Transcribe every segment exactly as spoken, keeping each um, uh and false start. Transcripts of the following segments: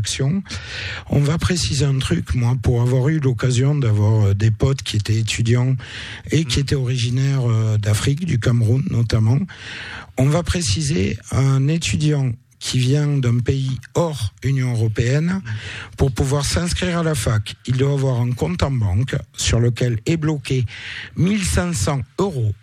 action. On va préciser un truc, moi, pour avoir eu l'occasion d'avoir des potes qui étaient étudiants et qui étaient originaires d'Afrique, du Cameroun notamment. On va préciser un étudiant qui vient d'un pays hors Union européenne, pour pouvoir s'inscrire à la fac, il doit avoir un compte en banque sur lequel est bloqué mille cinq cents euros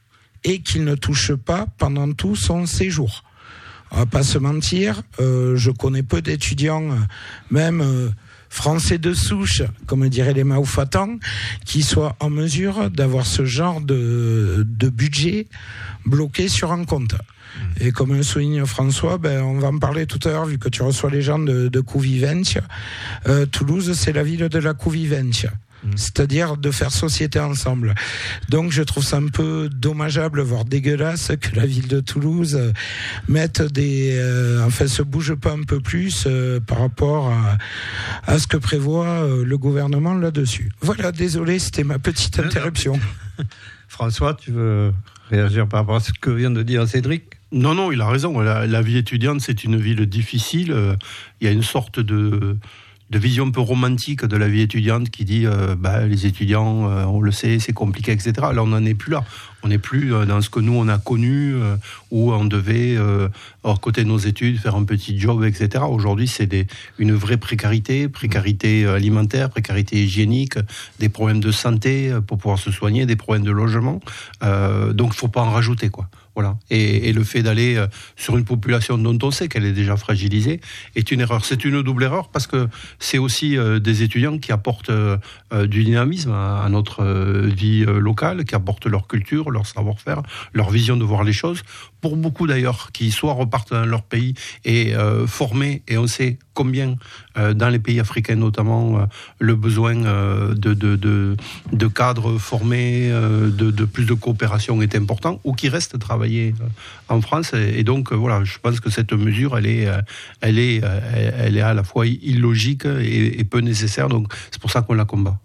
et qu'il ne touche pas pendant tout son séjour. On va pas se mentir, euh, je connais peu d'étudiants, même euh, français de souche, comme diraient les Maoufatans, qui soient en mesure d'avoir ce genre de, de budget bloqué sur un compte. Et comme le souligne François, ben, on va en parler tout à l'heure, vu que tu reçois les gens de, de Convivencia. Euh, Toulouse, c'est la ville de la Convivencia. Mmh. C'est-à-dire de faire société ensemble. Donc je trouve ça un peu dommageable, voire dégueulasse, que la ville de Toulouse euh, mette des... Euh, enfin, se bouge pas un peu plus euh, par rapport à, à ce que prévoit euh, le gouvernement là-dessus. Voilà, désolé, c'était ma petite interruption. François, tu veux réagir par rapport à ce que vient de dire Cédric ? Non, non, il a raison. La, la vie étudiante, c'est une ville difficile. Il y a une sorte de, de vision un peu romantique de la vie étudiante qui dit euh, bah, les étudiants, euh, on le sait, c'est compliqué, et cetera. Là, on n'en est plus là. On n'est plus dans ce que nous, on a connu, euh, où on devait, euh, hors côté de nos études, faire un petit job, et cetera. Aujourd'hui, c'est des, une vraie précarité, précarité alimentaire, précarité hygiénique, des problèmes de santé pour pouvoir se soigner, des problèmes de logement. Euh, donc, il ne faut pas en rajouter, quoi. Voilà. Et, et le fait d'aller sur une population dont on sait qu'elle est déjà fragilisée est une erreur. C'est une double erreur parce que c'est aussi euh, des étudiants qui apportent euh, du dynamisme à, à notre euh, vie euh, locale, qui apportent leur culture, leur savoir-faire, leur vision de voir les choses. Pour beaucoup d'ailleurs, qui soit repartent dans leur pays et euh, formés, et on sait combien euh, dans les pays africains notamment euh, le besoin euh, de, de, de, de cadres formés, euh, de, de plus de coopération est important, ou qui restent travailler euh, en France. Et, et donc euh, voilà, je pense que cette mesure, elle est, euh, elle est, euh, elle est à la fois illogique et, et peu nécessaire. Donc c'est pour ça qu'on la combat.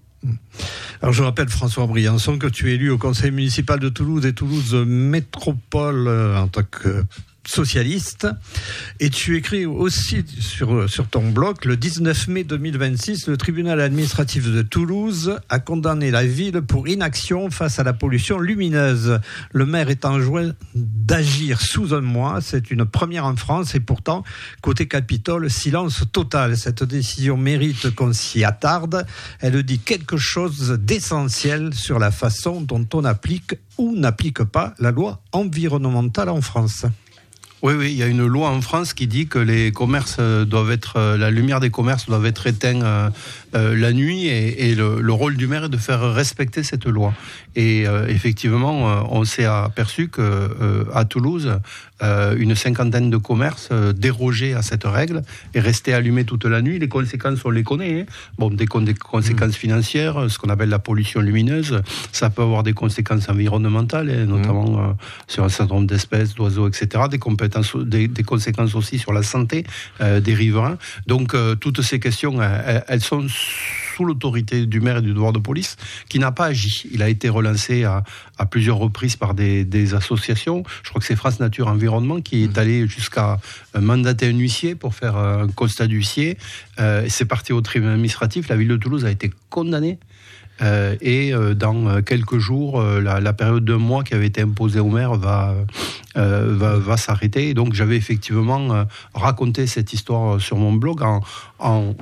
Alors je rappelle, François Briançon, que tu es élu au conseil municipal de Toulouse et Toulouse Métropole euh, en tant que socialiste, et tu écris aussi sur, sur ton blog: le dix-neuf mai deux mille vingt-six, le tribunal administratif de Toulouse a condamné la ville pour inaction face à la pollution lumineuse. Le maire est enjoint d'agir sous un mois. C'est une première en France, et pourtant, côté Capitole, silence total. Cette décision mérite qu'on s'y attarde. Elle dit quelque chose d'essentiel sur la façon dont on applique ou n'applique pas la loi environnementale en France. Oui, oui, il y a une loi en France qui dit que les commerces doivent être, la lumière des commerces doivent être éteints euh, euh, la nuit, et, et le, le rôle du maire est de faire respecter cette loi. Et euh, effectivement, euh, on s'est aperçu que euh, à Toulouse, euh, une cinquantaine de commerces euh, dérogeaient à cette règle et restaient allumés toute la nuit. Les conséquences, on les connaît. Hein. Bon, des, des conséquences mmh. financières, ce qu'on appelle la pollution lumineuse, ça peut avoir des conséquences environnementales, hein, notamment mmh. euh, sur un certain nombre d'espèces, d'oiseaux, et cetera. Des compétences Des, des conséquences aussi sur la santé euh, des riverains. Donc euh, toutes ces questions, elles, elles sont sous l'autorité du maire et du devoir de police, qui n'a pas agi. Il a été relancé à, à plusieurs reprises par des, des associations. Je crois que c'est France Nature Environnement qui est allé jusqu'à mandater un huissier pour faire un constat d'huissier. Euh, c'est parti au tribunal administratif. La ville de Toulouse a été condamnée. Euh, et euh, dans quelques jours, euh, la, la période d'un mois qui avait été imposée au maire va, euh, va, va s'arrêter. Et donc j'avais effectivement euh, raconté cette histoire sur mon blog en, en,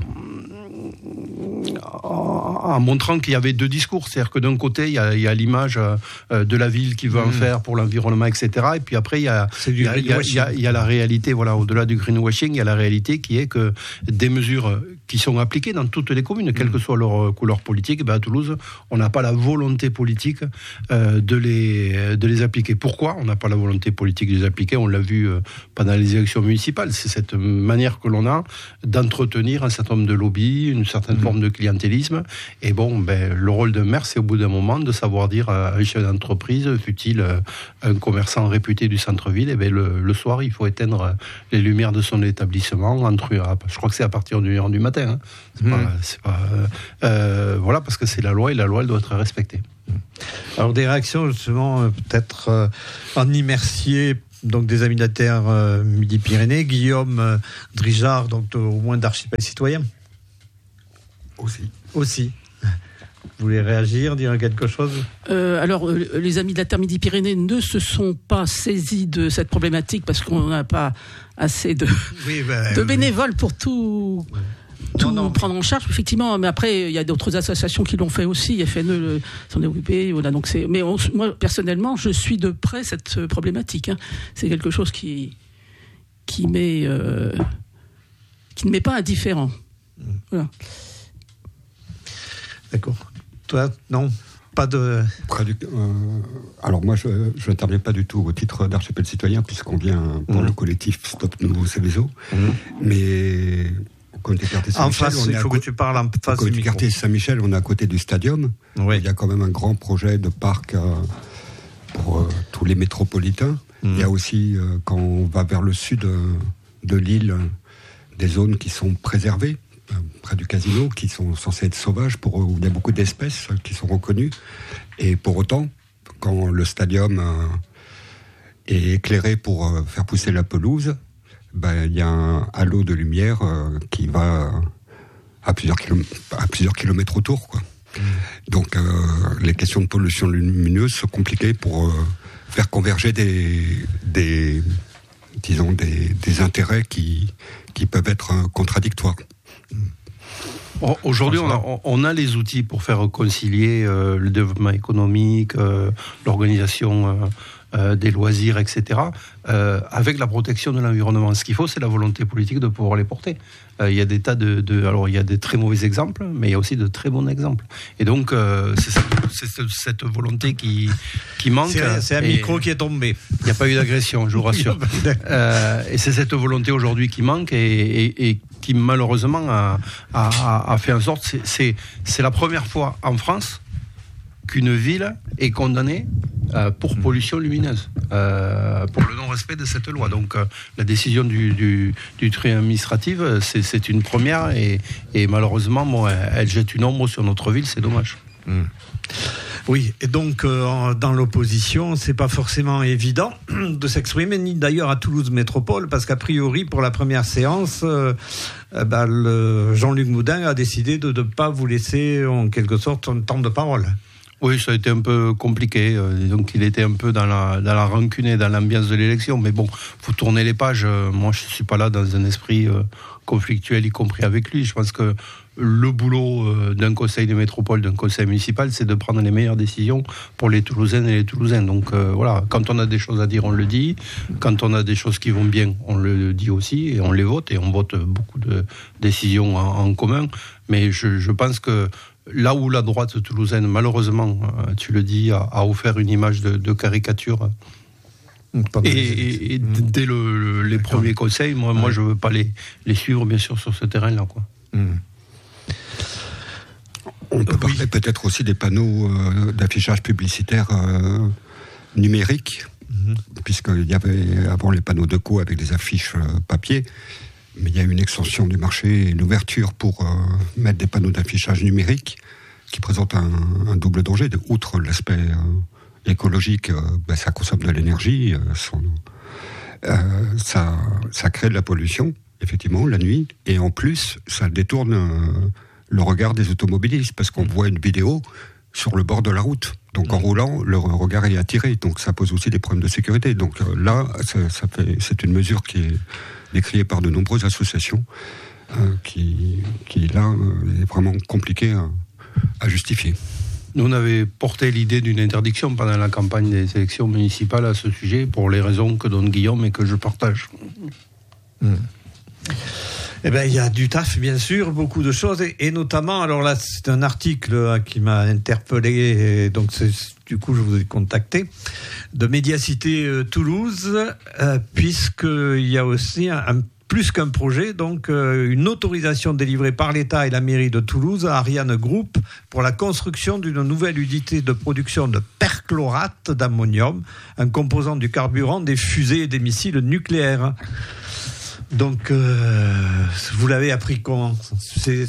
en, en montrant qu'il y avait deux discours. C'est-à-dire que d'un côté, il y a, il y a l'image euh, de la ville qui veut mmh. en faire pour l'environnement, et cetera. Et puis après, il y a, il y a, il y a, il y a, il y a la réalité, voilà, au-delà du greenwashing, il y a la réalité qui est que des mesures qui sont appliquées dans toutes les communes, mmh. quelle que soit leur couleur politique, ben à Toulouse, on n'a pas la volonté politique euh, de, les, de les appliquer. Pourquoi on n'a pas la volonté politique de les appliquer ? On l'a vu euh, pendant les élections municipales. C'est cette manière que l'on a d'entretenir un certain nombre de lobbies, une certaine mmh. forme de clientélisme. Et bon, ben, le rôle d'un maire, c'est au bout d'un moment de savoir dire à un chef d'entreprise, fût-il euh, un commerçant réputé du centre-ville, et ben, le, le soir, il faut éteindre les lumières de son établissement. Entre, je crois que c'est à partir d'une heure du matin. Hein. C'est mmh. pas, c'est pas, euh, voilà, parce que c'est la loi, et la loi, elle doit être respectée. Alors des réactions justement, euh, peut-être euh, Annie Mercier, donc des Amis de la Terre euh, Midi-Pyrénées, Guillaume euh, Drijard, donc euh, au moins d'Archipel Citoyen. Aussi. Aussi. Vous voulez réagir, dire quelque chose ? euh, Alors, euh, les Amis de la Terre Midi-Pyrénées ne se sont pas saisis de cette problématique parce qu'on n'a pas assez de, oui, ben, de bénévoles pour tout, oui. tout non, non. prendre en charge, effectivement. Mais après, il y a d'autres associations qui l'ont fait aussi. F N E s'en est occupé. Voilà, donc c'est, mais on, moi, personnellement, je suis de près cette problématique. Hein. C'est quelque chose qui, qui, m'est, euh, qui ne m'est pas indifférent. Voilà. D'accord. Toi, non, pas de... Euh, alors moi, je n'interviens pas du tout au titre d'Archipel Citoyen, puisqu'on vient pour mmh. le collectif Stop Nouveau Céveso. Mmh. Mais au comité quartier Saint-Michel... En face, il faut co- que tu parles en face du micro. Au comité quartier Saint-Michel, on est à côté du stadium. Oui. Il y a quand même un grand projet de parc euh, pour euh, tous les métropolitains. Mmh. Il y a aussi, euh, quand on va vers le sud euh, de l'île, des zones qui sont préservées, près du casino, qui sont censés être sauvages, pour, où il y a beaucoup d'espèces qui sont reconnues. Et pour autant, quand le stadium euh, est éclairé pour euh, faire pousser la pelouse, ben, il y a un halo de lumière euh, qui va à plusieurs, kilom- à plusieurs kilomètres autour, quoi. Mmh. Donc euh, les questions de pollution lumineuse sont compliquées pour euh, faire converger des, des, disons des, des intérêts qui, qui peuvent être euh, contradictoires. Aujourd'hui, on a, on a les outils pour faire concilier euh, le développement économique, euh, l'organisation euh, euh, des loisirs, et cetera, euh, avec la protection de l'environnement. Ce qu'il faut, c'est la volonté politique de pouvoir les porter. Euh, il y a des tas de, de, alors il y a des très mauvais exemples, mais il y a aussi de très bons exemples. Et donc, euh, c'est, cette, c'est cette volonté qui, qui manque. C'est, c'est un micro qui est tombé. Il n'y a pas eu d'agression, je vous rassure. euh, et c'est cette volonté aujourd'hui qui manque et, et, et qui malheureusement a, a, a fait en sorte, c'est, c'est, c'est la première fois en France qu'une ville est condamnée euh, pour pollution lumineuse, euh, pour le non-respect de cette loi. Donc euh, la décision du, du, du tribunal administratif, c'est, c'est une première et, et malheureusement, bon, elle, elle jette une ombre sur notre ville, c'est dommage. Mmh. Oui, et donc euh, dans l'opposition, c'est pas forcément évident de s'exprimer, ni d'ailleurs à Toulouse Métropole, parce qu'a priori, pour la première séance, euh, euh, bah, le Jean-Luc Moudin a décidé de ne pas vous laisser, en quelque sorte, un temps de parole. Oui, ça a été un peu compliqué. Donc, il était un peu dans la, dans la rancune et dans l'ambiance de l'élection. Mais bon, faut tourner les pages. Moi, je suis pas là dans un esprit conflictuel, y compris avec lui. Je pense que le boulot d'un conseil de métropole, d'un conseil municipal, c'est de prendre les meilleures décisions pour les Toulousaines et les Toulousains. Donc, euh, voilà. Quand on a des choses à dire, on le dit. Quand on a des choses qui vont bien, on le dit aussi. Et on les vote. Et on vote beaucoup de décisions en, en commun. Mais je, je pense que là où la droite toulousaine, malheureusement, tu le dis, a, a offert une image de, de caricature, et, et, et mmh. dès le, les D'accord. premiers conseils, moi, ouais. moi je ne veux pas les, les suivre, bien sûr, sur ce terrain-là, quoi. Mmh. On peut parler oui. peut-être aussi des panneaux euh, d'affichage publicitaire euh, numériques, mmh. puisqu'il y avait avant les panneaux de co avec des affiches euh, papier. Mais il y a une extension du marché, une ouverture pour euh, mettre des panneaux d'affichage numérique qui présentent un, un double danger. Outre l'aspect euh, écologique, euh, ben, ça consomme de l'énergie, euh, son, euh, ça, ça crée de la pollution, effectivement, la nuit. Et en plus, ça détourne euh, le regard des automobilistes, parce qu'on voit une vidéo sur le bord de la route. Donc en roulant, le regard est attiré. Donc ça pose aussi des problèmes de sécurité. Donc euh, là, ça, ça fait, c'est une mesure qui est décriée par de nombreuses associations euh, qui, qui, là, euh, est vraiment compliquée à, à justifier. Nous, on avait porté l'idée d'une interdiction pendant la campagne des élections municipales à ce sujet, pour les raisons que donne Guillaume et que je partage. Mmh. Eh ben, il y a du taf, bien sûr, beaucoup de choses, et, et notamment, alors là, c'est un article hein, qui m'a interpellé, et donc c'est, du coup, je vous ai contacté, de Médiacité euh, Toulouse, euh, puisqu'il y a aussi un, un plus qu'un projet, donc euh, une autorisation délivrée par l'État et la mairie de Toulouse à Ariane Group pour la construction d'une nouvelle unité de production de perchlorate d'ammonium, un composant du carburant des fusées et des missiles nucléaires. Donc, euh, vous l'avez appris comment ? C'est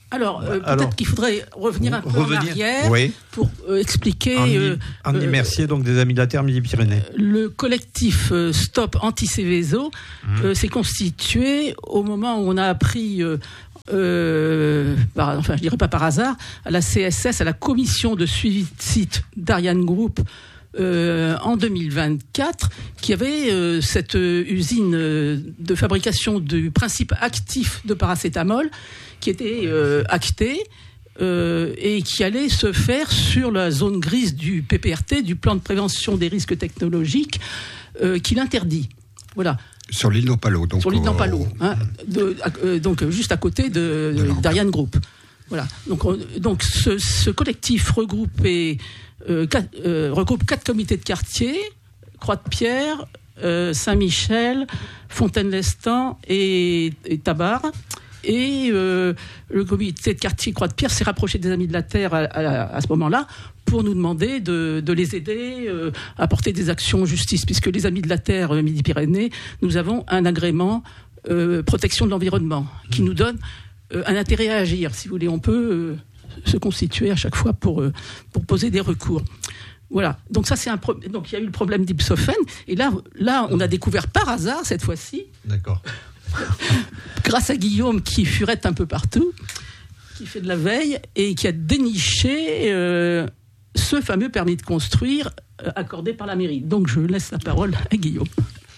Alors, euh, peut-être Alors, qu'il faudrait revenir un peu revenir, en arrière oui. pour euh, expliquer... Annie, euh, Annie euh, Mercier, donc des Amis de la Terre Midi-Pyrénées. Le collectif euh, Stop Anti-Céveso mmh. euh, s'est constitué au moment où on a appris... Euh, Euh, par, enfin, je dirais pas par hasard, à la C S S, à la commission de suivi de site d'Ariane Group, euh, en deux mille vingt-quatre, qui avait euh, cette euh, usine euh, de fabrication du principe actif de paracétamol, qui était euh, actée euh, et qui allait se faire sur la zone grise du P P R T, du plan de prévention des risques technologiques, euh, qui l'interdit. Voilà. Sur l'île d'Ampalo, donc. Sur l'île euh, d'Ampalo, hein, de, euh, donc juste à côté de, de d'Ariane Group. Voilà. Donc, on, donc ce, ce collectif regroupé, euh, quatre, euh, regroupe quatre comités de quartier: Croix-de-Pierre, euh, Saint-Michel, Fontaine-Lestan et, et Tabar. Et euh, le comité de quartier Croix-de-Pierre s'est rapproché des Amis de la Terre à, à, à ce moment-là pour nous demander de, de les aider euh, à porter des actions en justice, puisque les Amis de la Terre euh, Midi-Pyrénées, nous avons un agrément euh, protection de l'environnement qui nous donne euh, un intérêt à agir. Si vous voulez, on peut euh, se constituer à chaque fois pour, euh, pour poser des recours. Voilà. Donc ça, c'est un pro- donc il y a eu le problème d'Ipsophène, et là, là, on a découvert par hasard cette fois-ci. D'accord. Grâce à Guillaume qui furette un peu partout, qui fait de la veille et qui a déniché euh, ce fameux permis de construire euh, accordé par la mairie. Donc je laisse la parole à Guillaume.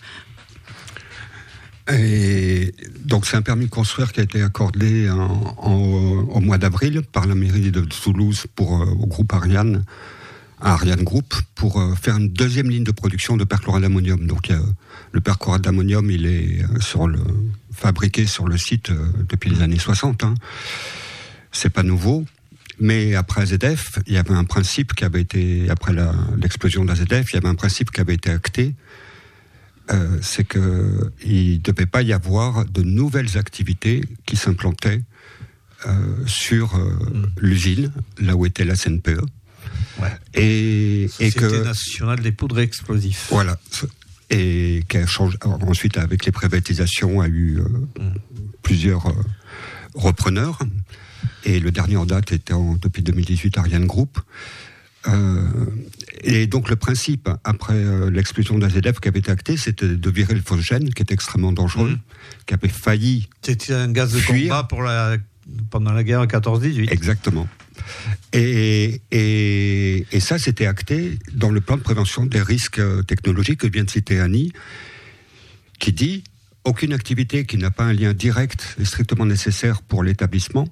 Et donc c'est un permis de construire qui a été accordé en, en, au mois d'avril par la mairie de Toulouse pour, euh, au groupe Ariane, à Ariane Group, pour euh, faire une deuxième ligne de production de perchlorate d'ammonium. Donc euh, le perchlorate d'ammonium, il est euh, sur le, fabriqué sur le site euh, depuis les années soixante. Hein. C'est pas nouveau. Mais après A Z F, il y avait un principe qui avait été, après la, l'explosion d'A Z F, il y avait un principe qui avait été acté. Euh, c'est qu'il ne devait pas y avoir de nouvelles activités qui s'implantaient euh, sur euh, mmh. l'usine, là où était la C N P E. Ouais. Et, Société et que nationale des poudres et explosifs. Voilà. Et qui a changé. Alors, ensuite, avec les privatisations, a eu euh, mmh. plusieurs euh, repreneurs. Et le dernier en date était en, depuis deux mille dix-huit Ariane Group. Euh, et donc le principe, après euh, l'explosion d'A Z F qui avait été acté, c'était de virer le phosgène, qui était extrêmement dangereux, mmh. qui avait failli. C'était un gaz de fuir. combat pour la, pendant la guerre quatorze dix-huit. Exactement. Et, et, et ça, c'était acté dans le plan de prévention des risques technologiques que vient de citer Annie, qui dit aucune activité qui n'a pas un lien direct et strictement nécessaire pour l'établissement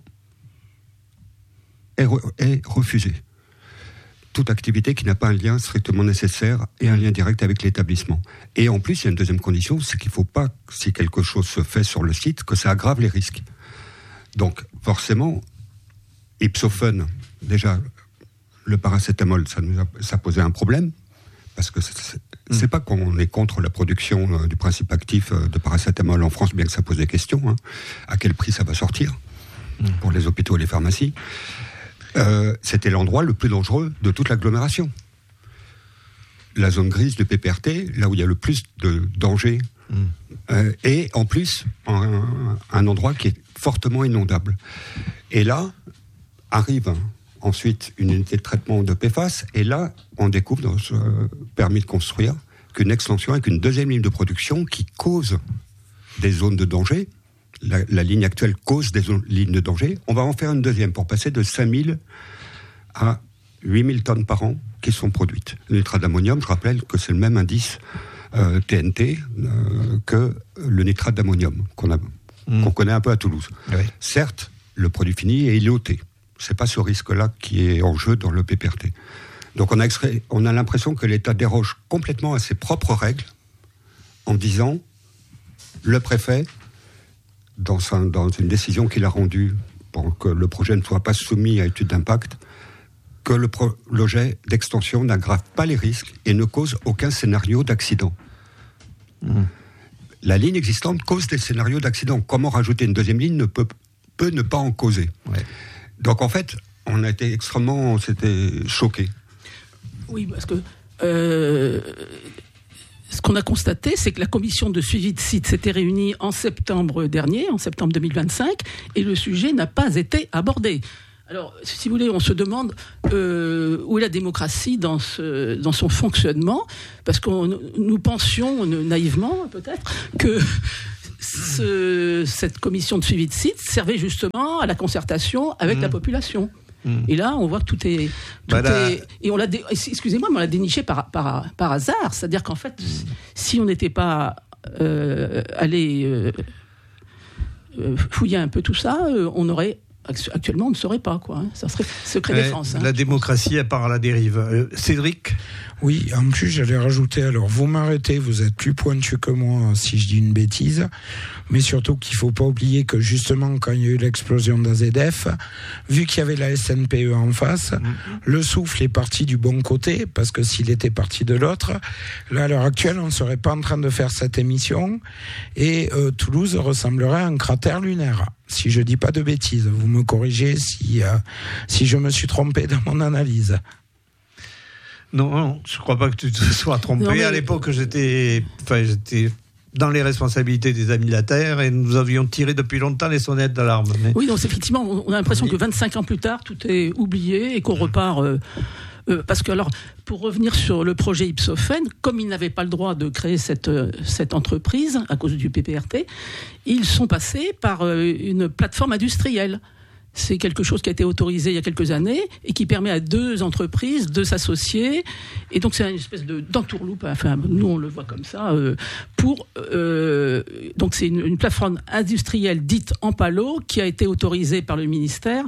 est, re, est refusée. Toute activité qui n'a pas un lien strictement nécessaire et un lien direct avec l'établissement. Et en plus, il y a une deuxième condition, c'est qu'il ne faut pas, si quelque chose se fait sur le site, que ça aggrave les risques. Donc, forcément, Ipsophène, déjà, le paracétamol, ça nous a, ça posait un problème, parce que c'est, c'est mmh. pas qu'on est contre la production euh, du principe actif euh, de paracétamol en France, bien que ça pose des questions, hein, à quel prix ça va sortir, mmh. pour les hôpitaux et les pharmacies. Euh, c'était l'endroit le plus dangereux de toute l'agglomération. La zone grise du P P R T, là où il y a le plus de danger, mmh. euh, et en plus, un, un endroit qui est fortement inondable. Et là, arrive ensuite une unité de traitement de P F A S, et là, on découvre dans ce permis de construire qu'une extension avec une deuxième ligne de production qui cause des zones de danger. La, la ligne actuelle cause des zones, lignes de danger. On va en faire une deuxième pour passer de cinq mille à huit mille tonnes par an qui sont produites. Le nitrate d'ammonium, je rappelle que c'est le même indice euh, T N T euh, que le nitrate d'ammonium qu'on, a, mmh. qu'on connaît un peu à Toulouse. Oui. Certes, le produit fini est iloté. C'est pas ce risque-là qui est en jeu dans le P P R T. Donc on a, extrait, on a l'impression que l'État déroge complètement à ses propres règles en disant le préfet, dans, un, dans une décision qu'il a rendue pour que le projet ne soit pas soumis à étude d'impact, que le projet d'extension n'aggrave pas les risques et ne cause aucun scénario d'accident. Mmh. La ligne existante cause des scénarios d'accident. Comment rajouter une deuxième ligne ne peut, peut ne pas en causer. Ouais. Donc en fait, on a été extrêmement, on s'était choqués. Oui, parce que euh, ce qu'on a constaté, c'est que la commission de suivi de site s'était réunie en septembre dernier, en septembre deux mille vingt-cinq, et le sujet n'a pas été abordé. Alors, si vous voulez, on se demande euh, où est la démocratie dans, ce, dans son fonctionnement, parce que nous pensions naïvement, peut-être, que ce, cette commission de suivi de site servait justement à la concertation avec mmh. la population. Mmh. Et là, on voit que tout est... Tout voilà. est et on l'a dé, excusez-moi, mais on l'a déniché par, par, par hasard. C'est-à-dire qu'en fait, mmh. si on n'était pas euh, allé euh, fouiller un peu tout ça, euh, on aurait... Actuellement, on ne saurait pas, quoi. Hein. Ça serait secret ouais, défense. Hein, la démocratie, elle part à la dérive. Euh, Cédric ? Oui, en plus, j'allais rajouter, alors, vous m'arrêtez, vous êtes plus pointu que moi si je dis une bêtise, mais surtout qu'il ne faut pas oublier que, justement, quand il y a eu l'explosion d'A Z F, vu qu'il y avait la S N P E en face, mmh. le souffle est parti du bon côté, parce que s'il était parti de l'autre, là, à l'heure actuelle, on ne serait pas en train de faire cette émission, et euh, Toulouse ressemblerait à un cratère lunaire. Si je dis pas de bêtises, vous me corrigez si, euh, si je me suis trompé dans mon analyse. Non, non, je crois pas que tu te sois trompé. Non, mais... À l'époque, j'étais, enfin, j'étais dans les responsabilités des Amis de la Terre et nous avions tiré depuis longtemps les sonnettes d'alarme. Mais... Oui, donc effectivement, on a l'impression que vingt-cinq ans plus tard, tout est oublié et qu'on repart... Euh... Euh, parce que alors, pour revenir sur le projet Ipsophène, comme ils n'avaient pas le droit de créer cette, cette entreprise à cause du P P R T, ils sont passés par euh, une plateforme industrielle. C'est quelque chose qui a été autorisé il y a quelques années et qui permet à deux entreprises de s'associer. Et donc, c'est une espèce de d'entourloupe, enfin, nous, on le voit comme ça, euh, pour... Euh, donc, c'est une, une plateforme industrielle dite Ampalo qui a été autorisée par le ministère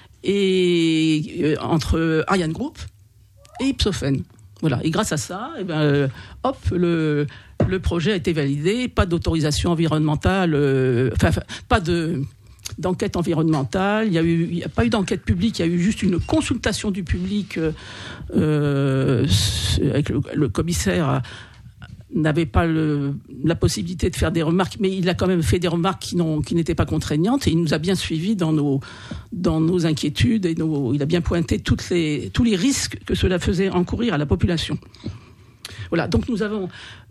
et euh, entre Ariane Group et Ipsophène. Voilà. Et grâce à ça, eh ben, euh, hop, le, le projet a été validé, pas d'autorisation environnementale, euh, enfin, pas de, d'enquête environnementale, il n'y a, eu, a pas eu d'enquête publique, il y a eu juste une consultation du public euh, avec le, le commissaire a, n'avait pas le, la possibilité de faire des remarques, mais il a quand même fait des remarques qui, n'ont, qui n'étaient pas contraignantes et il nous a bien suivis dans nos, dans nos inquiétudes et nos, il a bien pointé toutes les, tous les risques que cela faisait encourir à la population. Voilà, donc nous avons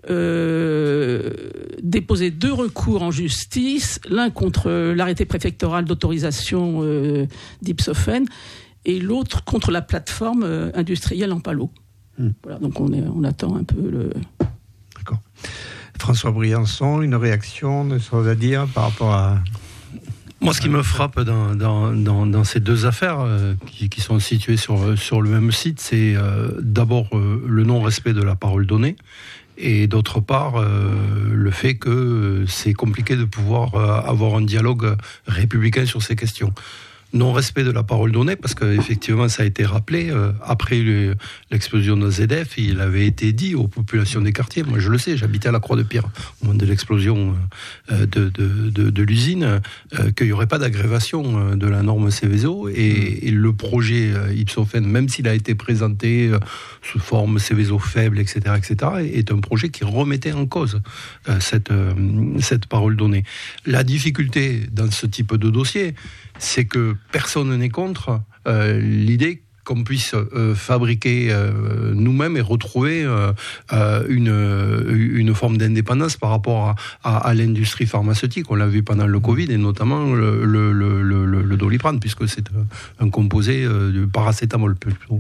euh, déposé deux recours en justice, l'un contre l'arrêté préfectoral d'autorisation euh, d'Ipsophène et l'autre contre la plateforme euh, industrielle Ampalo. Mmh. Voilà, donc on, est, on attend un peu le... D'accord. François Briançon, une réaction, des choses à dire par rapport à... Moi, ce qui me frappe dans, dans, dans, dans ces deux affaires euh, qui, qui sont situées sur, sur le même site, c'est euh, d'abord euh, le non-respect de la parole donnée et d'autre part euh, le fait que euh, c'est compliqué de pouvoir euh, avoir un dialogue républicain sur ces questions. Non-respect de la parole donnée, parce qu'effectivement, ça a été rappelé, euh, après le, l'explosion de Z F, il avait été dit aux populations des quartiers, moi je le sais, j'habitais à la Croix-de-Pierre au moment de l'explosion euh, de, de, de, de l'usine, euh, qu'il n'y aurait pas d'agrévation de la norme Seveso, et, et le projet euh, Ipsophène, même s'il a été présenté euh, sous forme Seveso faible, et cetera, et cetera, est un projet qui remettait en cause euh, cette, euh, cette parole donnée. La difficulté dans ce type de dossier, c'est que personne n'est contre euh, l'idée qu'on puisse euh, fabriquer euh, nous-mêmes et retrouver euh, euh, une, une forme d'indépendance par rapport à, à, à l'industrie pharmaceutique. On l'a vu pendant le Covid et notamment le, le, le, le, le Doliprane, puisque c'est un composé euh, de paracétamol.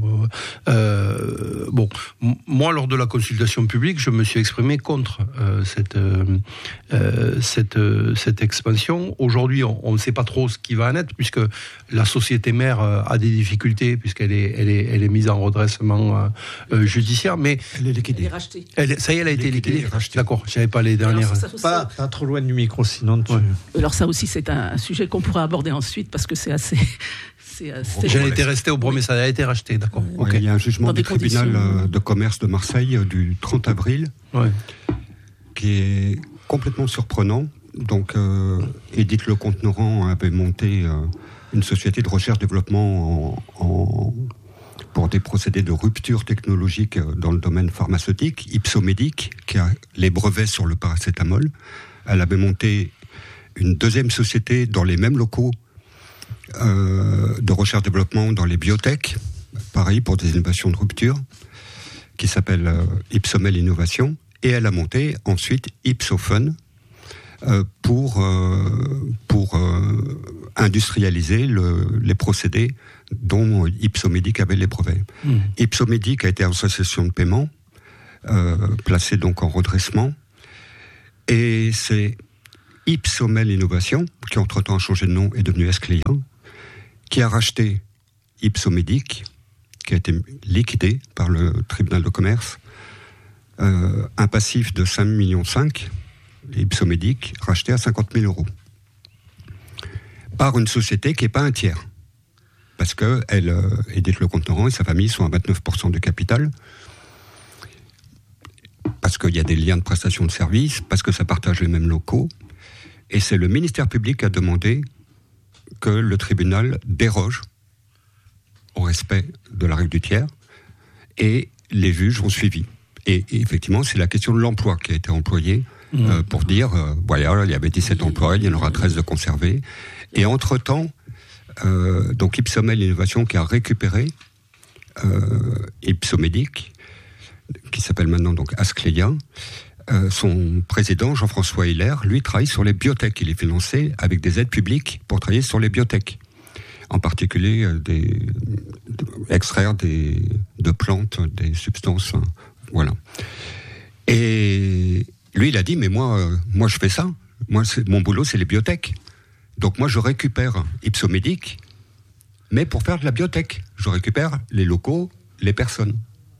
Euh, bon, moi, lors de la consultation publique, je me suis exprimé contre euh, cette, euh, cette, cette expansion. Aujourd'hui, on ne sait pas trop ce qui va en être, puisque la société mère a des difficultés, puisqu'elle est Elle est, elle est mise en redressement euh, judiciaire, mais elle est liquidée. Elle est rachetée. Elle, ça y est, elle a été liquidée. D'accord, je savais pas les dernières. Alors, ça, pas, pas trop loin du micro, sinon. Tu... Ouais. Alors ça aussi, c'est un sujet qu'on pourra aborder ensuite parce que c'est assez. C'est assez... J'en étais resté au premier, ça a été racheté, d'accord. Ouais, okay. Il y a un jugement du tribunal conditions... de commerce de Marseille du trente avril, ouais. qui est complètement surprenant. Donc, euh, Edith Lecomte-Noran avait monté euh, une société de recherche-développement en, en, pour des procédés de rupture technologique dans le domaine pharmaceutique, Ipsomédic, qui a les brevets sur le paracétamol. Elle avait monté une deuxième société dans les mêmes locaux euh, de recherche-développement dans les biotech, pareil pour des innovations de rupture, qui s'appelle euh, Ipsomel Innovation. et elle a monté ensuite Ipsophone euh, pour, euh, pour euh, industrialiser le, les procédés dont Ipsomédic avait les brevets. Mmh. Ipsomédic a été association de paiement, euh, placée donc en redressement, et c'est Ipsomel Innovation, qui entre-temps a changé de nom et est devenu Ascleia, qui a racheté Ipsomédic, qui a été liquidé par le tribunal de commerce, euh, un passif de cinq virgule cinq millions, Ipsomédic, racheté à cinquante mille euros, par une société qui n'est pas un tiers, parce qu'elle, euh, Edith Lecomte-Noran et sa famille sont à vingt-neuf pour cent du capital, parce qu'il y a des liens de prestation de services, parce que ça partage les mêmes locaux, et c'est le ministère public qui a demandé que le tribunal déroge au respect de la règle du tiers, et les juges ont suivi. Et, et effectivement, c'est la question de l'emploi qui a été employée mmh. euh, pour dire, euh, voilà, il y avait dix-sept emplois, il y en aura treize de conservés. Et entre-temps, euh, donc Ipsomel Innovation qui a récupéré euh, Ipsomédic, qui s'appelle maintenant donc Ascleia, euh, son président, Jean-François Hilaire, lui travaille sur les biotech. Il est financé avec des aides publiques pour travailler sur les biotech. En particulier, euh, des, de, extraire des, de plantes des substances. Hein, voilà. Et lui, il a dit, mais moi, euh, moi je fais ça. Moi, c'est, mon boulot, c'est les biotech. Donc moi, je récupère Ipsomédic, mais pour faire de la biotech. Je récupère les locaux, les personnes.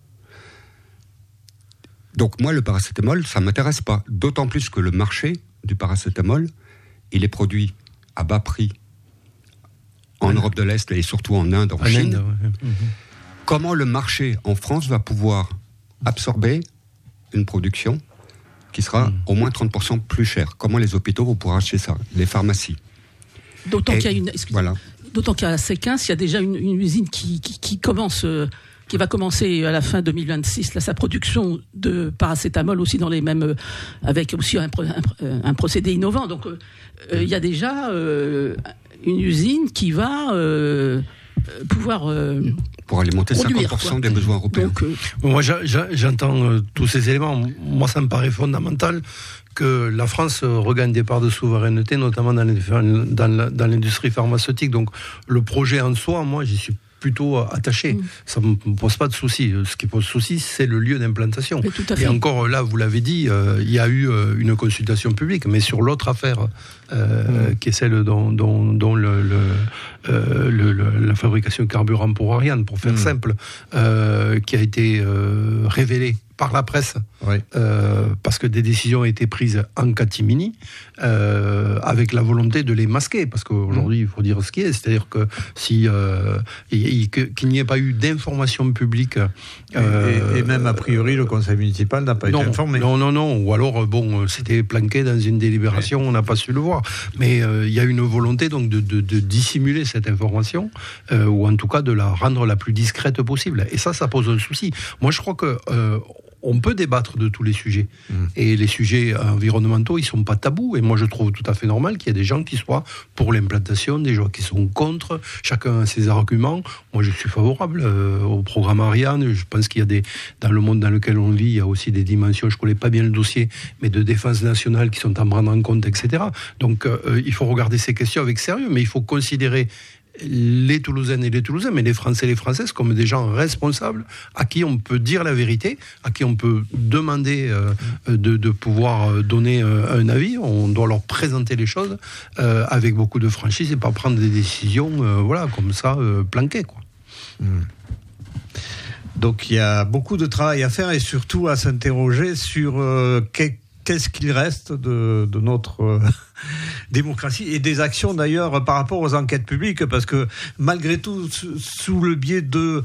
Donc moi, le paracétamol, ça ne m'intéresse pas. D'autant plus que le marché du paracétamol, il est produit à bas prix en ouais. Europe de l'Est et surtout en Inde, en, en Chine. Inde, ouais. mmh. Comment le marché en France va pouvoir absorber une production qui sera mmh. au moins trente pour cent plus chère? Comment les hôpitaux vont pouvoir acheter ça? Les pharmacies. D'autant et, qu'il y a une... Voilà. D'autant qu'à Séquins, il y a déjà une, une usine qui, qui, qui commence... Euh... qui va commencer à la fin deux mille vingt-six là, sa production de paracétamol aussi dans les mêmes, avec aussi un, un, un procédé innovant. Donc il euh, y a déjà euh, une usine qui va euh, pouvoir euh, pour alimenter produire, cinquante pour cent quoi. Des besoins européens. Donc, euh, Moi j'a, j'a, j'entends euh, tous ces éléments. Moi ça me paraît fondamental que la France regagne des parts de souveraineté, notamment dans, les, dans, la, dans l'industrie pharmaceutique. Donc le projet en soi, moi j'y suis plutôt attaché. Mmh. Ça ne me pose pas de souci. Ce qui pose souci, c'est le lieu d'implantation. Et encore là, vous l'avez dit, euh, il y a eu euh, une consultation publique, mais sur l'autre affaire, euh, mmh. qui est celle dont, dont, dont le, le, euh, le, le, la fabrication de carburant pour Ariane, pour faire mmh. simple, euh, qui a été euh, révélée par la presse, oui. euh, parce que des décisions ont été prises en catimini, euh, avec la volonté de les masquer, parce qu'aujourd'hui, il faut dire ce qui est, c'est-à-dire que si euh, il, qu'il n'y ait pas eu d'information publique... Euh, et, et même, a priori, le conseil municipal n'a pas non, été informé. Non, non, non, ou alors, bon, c'était planqué dans une délibération, oui. on n'a pas su le voir. Mais euh, il y a une volonté, donc, de, de, de dissimuler cette information, euh, ou en tout cas de la rendre la plus discrète possible. Et ça, ça pose un souci. Moi, je crois que... Euh, on peut débattre de tous les sujets. Mmh. Et les sujets environnementaux, ils ne sont pas tabous. Et moi, je trouve tout à fait normal qu'il y ait des gens qui soient pour l'implantation, des gens qui sont contre. Chacun a ses arguments. Moi, je suis favorable euh, au programme Ariane. Je pense qu'il y a des... Dans le monde dans lequel on vit, il y a aussi des dimensions, je ne connais pas bien le dossier, mais de défense nationale qui sont à prendre en compte, et cetera. Donc, euh, il faut regarder ces questions avec sérieux, mais il faut considérer les Toulousaines et les Toulousains, mais les Français et les Françaises comme des gens responsables à qui on peut dire la vérité, à qui on peut demander euh, de, de pouvoir donner euh, un avis. On doit leur présenter les choses euh, avec beaucoup de franchise et pas prendre des décisions euh, voilà, comme ça, euh, planquées, quoi. Mmh. Donc il y a beaucoup de travail à faire et surtout à s'interroger sur euh, qu'est-ce qu'il reste de, de notre... Euh démocratie et des actions d'ailleurs par rapport aux enquêtes publiques, parce que malgré tout, sous le biais de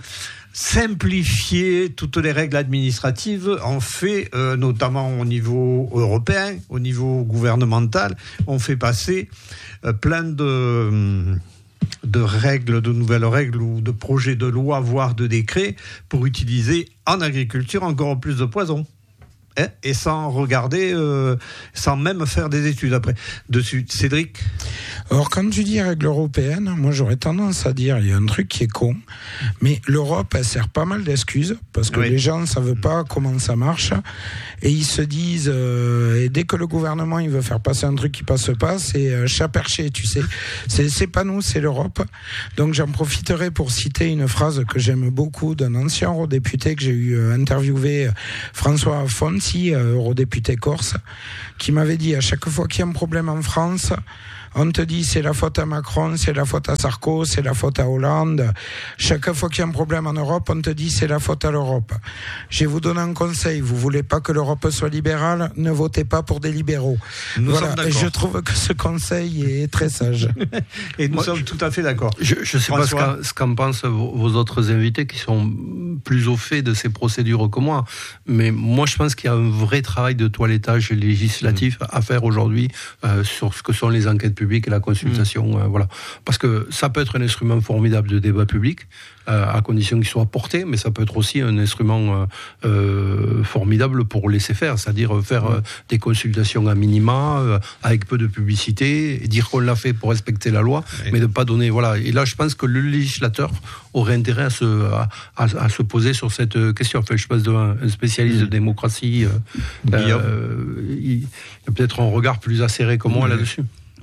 simplifier toutes les règles administratives, on fait, euh, notamment au niveau européen, au niveau gouvernemental, on fait passer euh, plein de... de règles, de nouvelles règles ou de projets de loi, voire de décrets, pour utiliser en agriculture encore plus de poison. et sans regarder, euh, sans même faire des études après dessus. Cédric ? Alors quand tu dis règle européenne, moi j'aurais tendance à dire, il y a un truc qui est con, mais l'Europe elle sert pas mal d'excuses, parce que oui. les gens ne savent pas comment ça marche, et ils se disent, euh, et dès que le gouvernement il veut faire passer un truc qui passe pas, c'est euh, chat perché, tu sais. C'est, c'est pas nous, c'est l'Europe. Donc j'en profiterai pour citer une phrase que j'aime beaucoup d'un ancien eurodéputé que j'ai eu euh, interviewé, François Fonsi, euh, eurodéputé corse, qui m'avait dit, à chaque fois qu'il y a un problème en France, on te dit c'est la faute à Macron, c'est la faute à Sarko, c'est la faute à Hollande. Chaque fois qu'il y a un problème en Europe, on te dit c'est la faute à l'Europe. Je vais vous donner un conseil. Vous voulez pas que l'Europe soit libérale, ne votez pas pour des libéraux. Nous voilà. sommes d'accord. Et je trouve que ce conseil est très sage. Et nous Moi, sommes je, tout à fait d'accord. Je ne sais pas ce qu'en, ce qu'en pensent vos, vos autres invités qui sont plus au fait de ces procédures que moi. Mais moi, je pense qu'il y a un vrai travail de toilettage législatif mmh. à faire aujourd'hui euh, sur ce que sont les enquêtes publiques et la consultation, mmh. euh, voilà. Parce que ça peut être un instrument formidable de débat public, euh, à condition qu'il soit porté, mais ça peut être aussi un instrument euh, euh, formidable pour laisser faire, c'est-à-dire faire euh, des consultations à minima, euh, avec peu de publicité, et dire qu'on l'a fait pour respecter la loi, oui. mais de pas donner, voilà. Et là, je pense que le législateur aurait intérêt à se, à, à, à se poser sur cette question. Enfin, je pense d'un un spécialiste mmh. de démocratie, euh, euh, il a peut-être un regard plus acéré que moi mmh. là-dessus.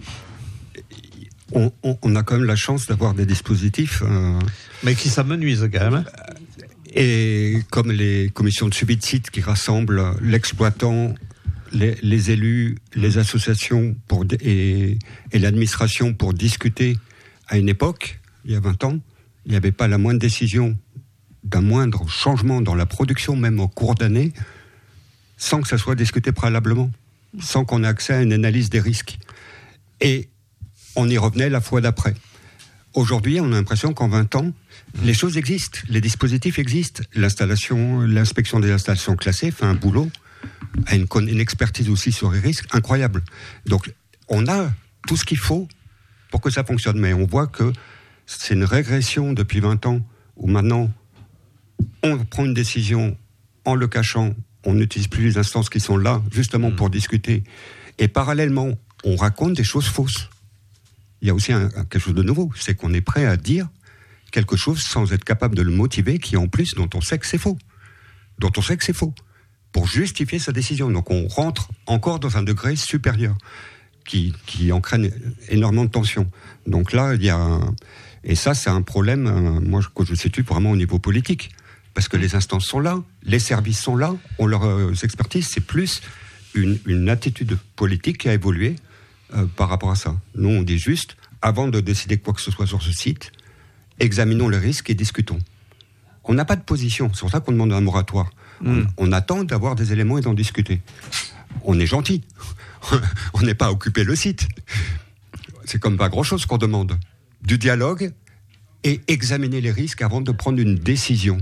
On, on, on a quand même la chance d'avoir des dispositifs. Euh, Mais qui s'amenuisent quand même. Hein. Et comme les commissions de suivi de site qui rassemblent l'exploitant, les, les élus, les associations pour, et, et l'administration pour discuter à une époque, il y a vingt ans, il n'y avait pas la moindre décision d'un moindre changement dans la production, même en cours d'année, sans que ça soit discuté préalablement, sans qu'on ait accès à une analyse des risques. Et on y revenait la fois d'après. Aujourd'hui, on a l'impression qu'en vingt ans, les choses existent, les dispositifs existent. L'installation, l'inspection des installations classées fait un boulot, a une, une expertise aussi sur les risques incroyable. Donc, on a tout ce qu'il faut pour que ça fonctionne. Mais on voit que c'est une régression depuis vingt ans, où maintenant, on prend une décision en le cachant, on n'utilise plus les instances qui sont là, justement pour discuter. Et parallèlement, on raconte des choses fausses. Il y a aussi un, quelque chose de nouveau, c'est qu'on est prêt à dire quelque chose sans être capable de le motiver, qui en plus, dont on sait que c'est faux. Dont on sait que c'est faux. Pour justifier sa décision. Donc on rentre encore dans un degré supérieur, qui, qui entraîne énormément de tension. Donc là, il y a un... Et ça, c'est un problème, euh, moi, que je situe vraiment au niveau politique. Parce que les instances sont là, les services sont là, on leur euh, expertise, c'est plus une, une attitude politique qui a évolué euh, par rapport à ça. Nous, on dit juste, avant de décider quoi que ce soit sur ce site, examinons les risques et discutons. On n'a pas de position, c'est pour ça qu'on demande un moratoire. Mmh. On, on attend d'avoir des éléments et d'en discuter. On est gentil, on n'est pas à occuper le site. C'est comme pas grand-chose qu'on demande. Du dialogue et examiner les risques avant de prendre une décision.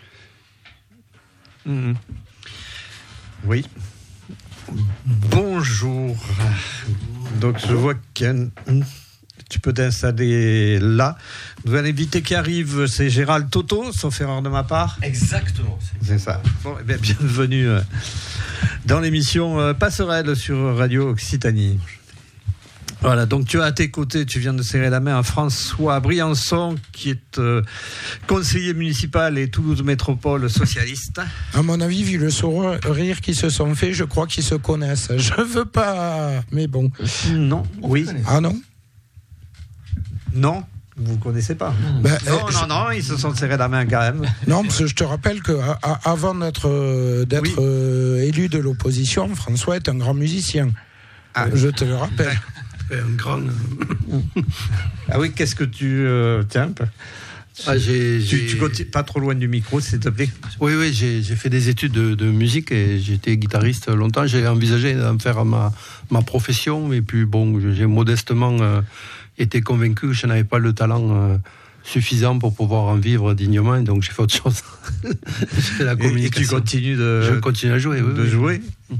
Mmh. Oui. Bonjour. Donc je vois que tu peux t'installer là. Nouvel invité qui arrive, c'est Gérald Toto, sauf erreur de ma part. Exactement. C'est, c'est ça. Bon, eh bien, bienvenue dans l'émission Passerelle sur Radio Occitanie. Voilà, donc tu as à tes côtés, tu viens de serrer la main à François Briançon, qui est euh, conseiller municipal et Toulouse Métropole socialiste. À mon avis, vu le sourire qu'ils se sont fait, je crois qu'ils se connaissent. Je veux pas, mais bon. Non, oui. Ah non ? Non, vous ne connaissez pas. Ben, non, euh, non, je... non, ils se sont serrés la main quand même. Non, parce que je te rappelle qu'avant d'être, d'être oui. euh, élu de l'opposition, François est un grand musicien. Ah, je te le rappelle. Un grand. Ah oui, qu'est-ce que tu. Euh, tiens. Ah, j'ai, tu, j'ai... tu continues pas trop loin du micro, s'il te plaît. Oui, oui, j'ai, j'ai fait des études de, de musique et j'étais guitariste longtemps. J'ai envisagé d'en faire ma, ma profession, mais puis bon, j'ai modestement euh, été convaincu que je n'avais pas le talent euh, suffisant pour pouvoir en vivre dignement, donc j'ai fait autre chose. J'ai fait la communication. Et tu continues de. Je continue à jouer, oui. De oui. jouer.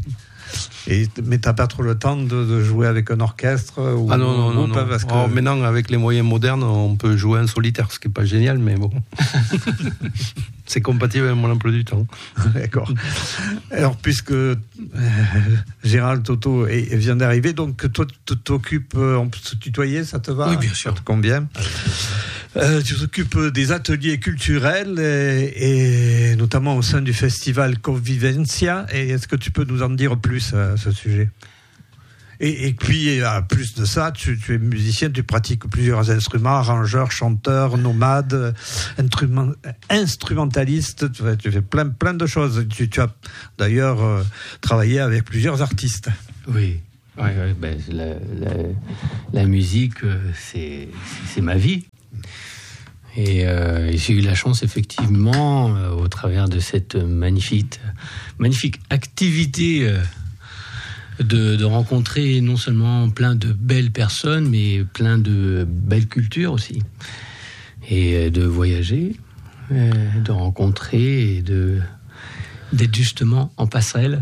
Et, mais t'as pas trop le temps de, de jouer avec un orchestre ou ah non, non, un non, groupe, non. Parce que... Alors, maintenant, avec les moyens modernes, on peut jouer en solitaire, ce qui n'est pas génial, mais bon. C'est compatible avec mon emploi du temps. D'accord. Alors, puisque euh, Gérald Toto est, vient d'arriver, donc toi, tu t'occupes, on peut se tutoyer, ça te va? Oui, bien sûr. Ça te convient? Euh, tu t'occupes des ateliers culturels et, et notamment au sein du festival Convivencia. Et est-ce que tu peux nous en dire plus à ce sujet? Et, et puis, à plus de ça, tu, tu es musicien, tu pratiques plusieurs instruments, arrangeur, chanteur, nomade, instrument, instrumentaliste, tu fais, tu fais plein, plein de choses. Tu, tu as d'ailleurs euh, travaillé avec plusieurs artistes. Oui, ouais, ouais, ben, la, la, la musique, c'est, c'est ma vie. Et euh, j'ai eu la chance, effectivement, euh, au travers de cette magnifique, magnifique activité, euh, de, de rencontrer non seulement plein de belles personnes, mais plein de belles cultures aussi. Et de voyager, euh, de rencontrer et de, d'être justement en passerelle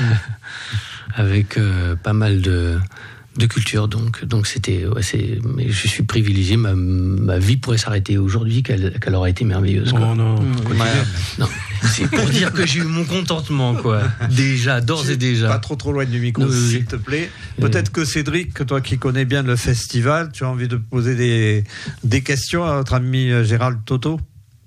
avec euh, pas mal de... de culture, donc donc c'était ouais, c'est mais je suis privilégié, ma, ma vie pourrait s'arrêter aujourd'hui qu'elle, qu'elle aurait été merveilleuse, quoi. Oh non, mmh. non c'est pour dire que j'ai eu mon contentement, quoi, déjà, d'ores et déjà. Pas trop trop loin du micro, oui, s'il oui. te plaît. Peut-être que Cédric, toi qui connais bien le festival, tu as envie de poser des, des questions à notre ami Gérald Toto?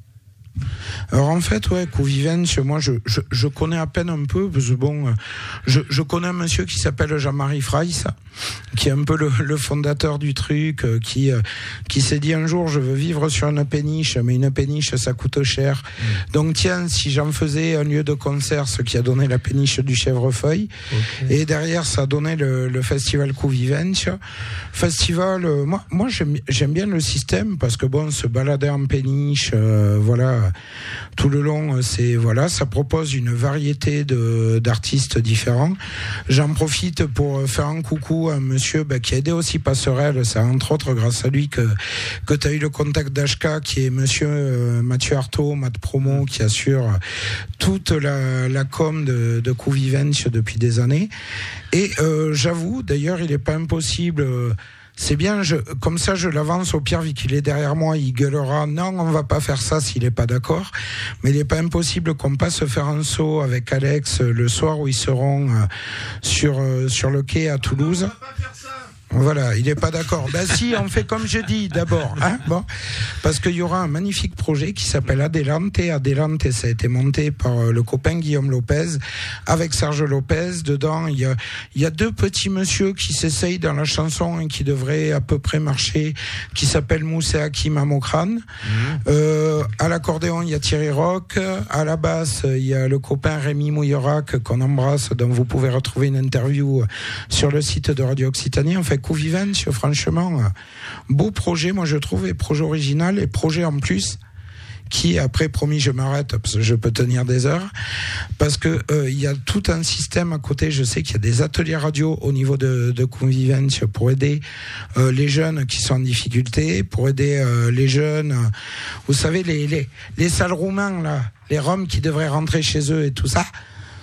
Alors en fait, ouais, Convivence, moi je, je, je connais à peine un peu, parce que bon, je, je connais un monsieur qui s'appelle Jean-Marie Freiss, qui est un peu le, le fondateur du truc, qui, qui s'est dit un jour, je veux vivre sur une péniche, mais une péniche ça coûte cher. Mmh. Donc tiens, si j'en faisais un lieu de concert, ce qui a donné la péniche du Chèvrefeuille, okay. Et derrière ça a donné le, le festival Convivence. Festival, euh, moi, moi j'aime, j'aime bien le système, parce que bon, se balader en péniche, euh, voilà, tout le long, c'est voilà, ça propose une variété de d'artistes différents. J'en profite pour faire un coucou à un monsieur bah, qui a aidé aussi Passerelle. C'est entre autres grâce à lui que que tu as eu le contact d'H K, qui est monsieur euh, Mathieu Artaud, Matt Promo, qui assure toute la, la com de, de Convivence depuis des années. Et euh, j'avoue, d'ailleurs, il n'est pas impossible... Euh, C'est bien, je, comme ça je l'avance, au pire, vu qu'il est derrière moi, il gueulera, non, on va pas faire ça s'il est pas d'accord. Mais il n'est pas impossible qu'on passe faire un saut avec Alex le soir où ils seront euh, sur, euh, sur le quai à Toulouse. Non, on va pas faire ça. Voilà, il n'est pas d'accord. Ben si, on fait comme je dis d'abord, hein, bon, parce qu'il y aura un magnifique projet qui s'appelle Adelante. Adelante, ça a été monté par le copain Guillaume Lopez avec Serge Lopez. Dedans, il y a, il y a deux petits messieurs qui s'essayent dans la chanson et qui devraient à peu près marcher, qui s'appellent Moussa et Hakim Amokran. Mmh. Euh, à l'accordéon, il y a Thierry Rock. À la basse, il y a le copain Rémi Mouillerac qu'on embrasse, dont vous pouvez retrouver une interview sur le site de Radio Occitanie. En fait, Convivence, franchement, beau projet, moi je trouve, et projet original, et projet en plus, qui, après, promis, je m'arrête, parce que je peux tenir des heures, parce que euh, il y a tout un système à côté. Je sais qu'il y a des ateliers radio au niveau de, de Convivence pour aider euh, les jeunes qui sont en difficulté, pour aider euh, les jeunes, euh, vous savez, les, les, les sales roumains, là, les Roms qui devraient rentrer chez eux et tout ça,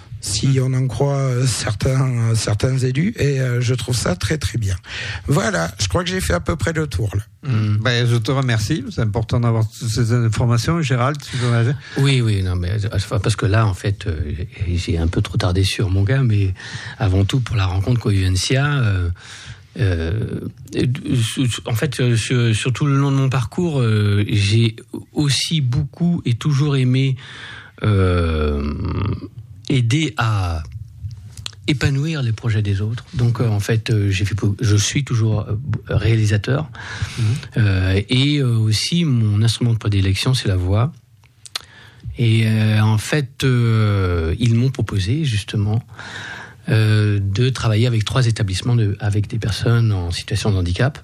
si on en croit certains, certains élus, et euh, je trouve ça très très bien. Voilà, je crois que j'ai fait à peu près le tour là. Mmh. Ben, je te remercie, c'est important d'avoir toutes ces informations. Gérald, tu veux réagir ? Oui, oui, non, mais parce que là, en fait, euh, j'ai un peu trop tardé sur mon gars, mais avant tout pour la rencontre Convivencia. Euh, Euh, en fait, sur, sur tout le long de mon parcours, euh, j'ai aussi beaucoup et toujours aimé euh, aider à épanouir les projets des autres. Donc, euh, en fait, euh, j'ai fait, je suis toujours euh, réalisateur. Mmh. Euh, et euh, aussi, mon instrument de prédilection, c'est la voix. Et euh, en fait, euh, ils m'ont proposé, justement, Euh, de travailler avec trois établissements de, avec des personnes en situation de handicap.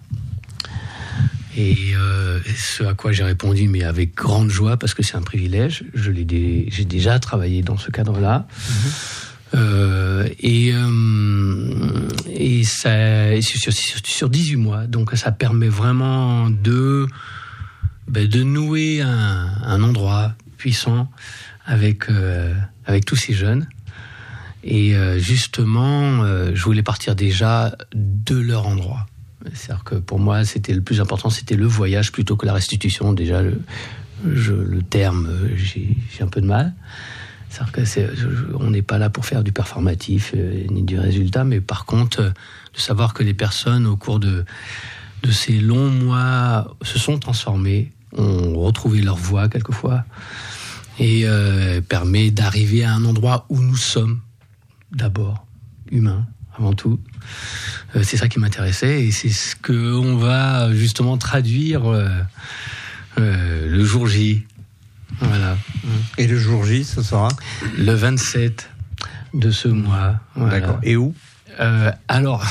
Et euh, ce à quoi j'ai répondu, mais avec grande joie, parce que c'est un privilège. Je l'ai dé, j'ai déjà travaillé dans ce cadre-là. Mmh. Euh, et, euh, et ça, sur, sur, sur dix-huit mois, donc ça permet vraiment de, ben, de nouer un, un endroit puissant avec, euh, avec tous ces jeunes. Et euh, justement, euh, je voulais partir déjà de leur endroit. C'est-à-dire que pour moi, c'était le plus important, c'était le voyage plutôt que la restitution. Déjà, le, je, le terme, j'ai, j'ai un peu de mal. C'est-à-dire que c'est, je, on n'est pas là pour faire du performatif euh, ni du résultat, mais par contre, euh, de savoir que les personnes, au cours de, de ces longs mois, se sont transformées, ont retrouvé leur voie quelquefois, et euh, permet d'arriver à un endroit où nous sommes d'abord humains avant tout. Euh, c'est ça qui m'intéressait, et c'est ce que on va justement traduire euh, euh, le jour J. Voilà. Et le jour J, ce sera le vingt-sept de ce mois. Voilà. D'accord. Et où euh, Alors.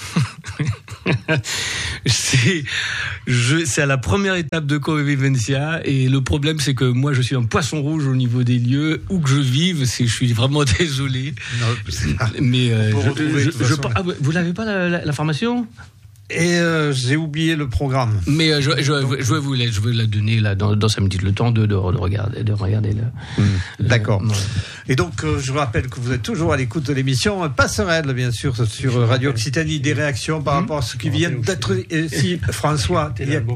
C'est, je, c'est à la première étape de Covivencia, et le problème c'est que moi je suis un poisson rouge au niveau des lieux où que je vive. C'est, je suis vraiment désolé. Non, mais euh, je, je, je, je, ah, vous l'avez pas la, la, l'information? Et euh, j'ai oublié le programme. Mais euh, je, je, je, je vais vous la, je vais la donner là dans, dans cinq minutes, le temps de, de, de regarder, de regarder le. Mmh. Le, D'accord. Le, et donc euh, je vous rappelle que vous êtes toujours à l'écoute de l'émission Passerelle, bien sûr, sur Radio Occitanie. Des réactions par mmh. rapport à ce qui vient d'être. Et si François, il y a...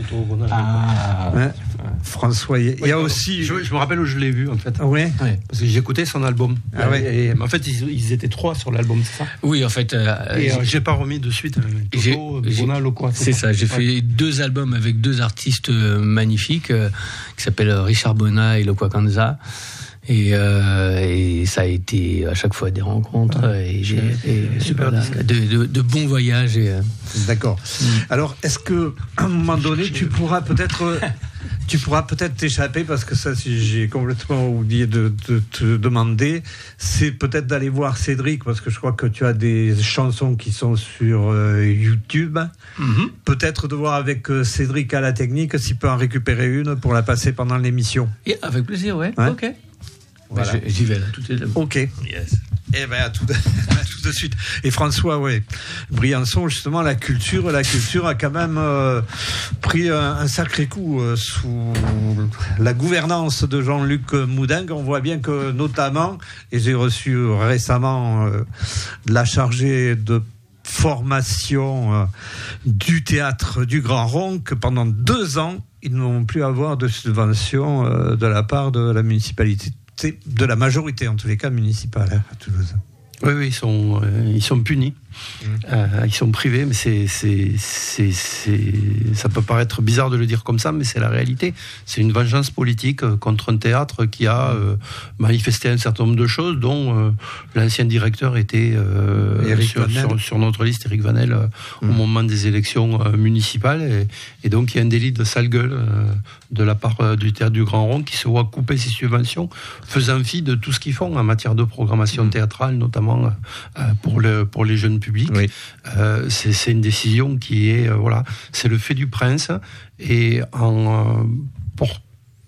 ah, hein, François, il y a, il y a aussi. Je, je me rappelle où je l'ai vu en fait. Ah ouais. Ouais. Parce que j'écoutais son album. Ah ouais. Et, et en fait, ils, ils étaient trois sur l'album, c'est ça? Oui, en fait. Euh, et euh, j'ai pas remis de suite. Euh, j'ai, Bonal, quoi, c'est ça, j'ai ouais. fait deux albums avec deux artistes magnifiques euh, qui s'appellent Richard Bona et Lokwa Kanza. Et, euh, et ça a été à chaque fois des rencontres ah, et, et, et super voilà, de, de, de bons voyages. Et, euh... D'accord. Mm. Alors, est-ce que à un moment donné, tu pourras peut-être, tu pourras peut-être t'échapper, parce que ça, si j'ai complètement oublié de, de te demander, c'est peut-être d'aller voir Cédric, parce que je crois que tu as des chansons qui sont sur euh, YouTube. Mm-hmm. Peut-être de voir avec euh, Cédric à la technique s'il peut en récupérer une pour la passer pendant l'émission. Et avec plaisir, ouais. ouais. Ok. Voilà. J'y vais là, tout est là. Ok. Yes. Eh ben à tout, de, à tout de suite. Et François, ouais, Briançon, justement, la culture, la culture a quand même euh, pris un, un sacré coup euh, sous la gouvernance de Jean-Luc Moudingue. On voit bien que, notamment, et j'ai reçu récemment euh, la chargée de formation euh, du théâtre du Grand Rond, que pendant deux ans, ils n'ont plus à avoir de subvention euh, de la part de la municipalité. C'est de la majorité, en tous les cas, municipale hein, à Toulouse. Oui, oui, ils sont, euh, ils sont punis. Mmh. Euh, ils sont privés, mais c'est, c'est, c'est, c'est, ça peut paraître bizarre de le dire comme ça, mais c'est la réalité. C'est une vengeance politique contre un théâtre qui a euh, manifesté un certain nombre de choses, dont euh, l'ancien directeur était euh, sur, sur, sur notre liste, Éric Vanel, euh, mmh. au moment des élections euh, municipales. Et, et donc, il y a un délit de sale gueule euh, de la part euh, du théâtre du Grand Rond qui se voit couper ses subventions, faisant fi de tout ce qu'ils font en matière de programmation mmh. théâtrale, notamment euh, pour, le, pour les jeunes public. Oui. Euh, c'est, c'est une décision qui est, euh, voilà, c'est le fait du prince, et en, euh, pour,